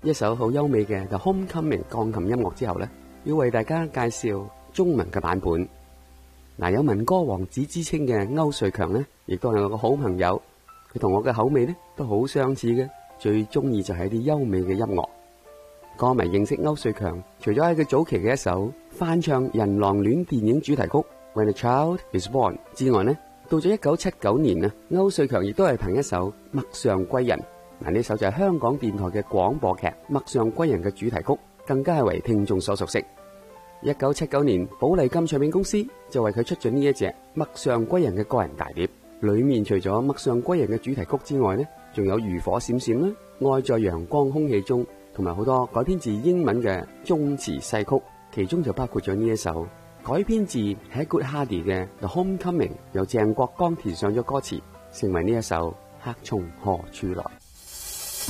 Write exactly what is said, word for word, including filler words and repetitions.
一首好優美嘅 The Homecoming 鋼琴音樂之後呢，要為大家介紹中文嘅版本。嗱，有民歌王子之稱嘅區瑞強呢，亦都係我個好朋友。佢同我嘅口味呢都好相似嘅，最中意就係啲優美嘅音樂。歌迷認識區瑞強，除咗喺佢早期嘅一首翻唱《人狼戀》電影主題曲《When a Child Is Born》之外呢，到咗一九七九年啊，區瑞強亦都係憑一首《陌上歸人》。嗱，呢首就係香港電台嘅廣播劇《陌上歸人》嘅主題曲，更加係為聽眾所熟悉。一九七九年，寶麗金唱片公司就為佢出咗呢一隻《陌上歸人》嘅個人大碟，裏面除咗《陌上歸人》嘅主題曲之外呢，仲有《漁火閃閃》啦，《愛在陽光空氣中》，同埋好多改編自英文嘅中詞西曲，其中就包括咗呢一首改編自 Haggood Hardy 嘅《The Homecoming》，由鄭國江填上咗歌詞，成為呢一首《客從何處來》。